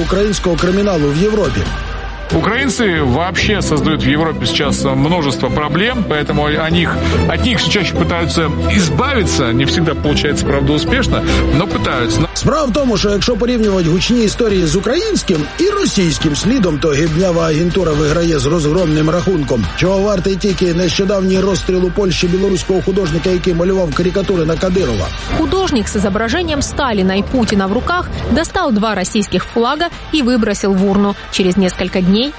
українського криміналу в Європі. Украинцы вообще создают в Европе сейчас множество проблем, поэтому от них все чаще пытаются избавиться. Не всегда получается, правда, успешно, но пытаются. Справа в тому, що якщо порівнювати гучні історії з українським і російським слідом, то гібнява агентура виграє з розгромним рахунком. Чого вартий тільки нещодавній розстріл у Польщі білоруського художника, який малював карикатури на Кадирова. Художник с изображением Сталина и Путина в руках достал 2 российских флага и выбросил в урну. Через несколько дней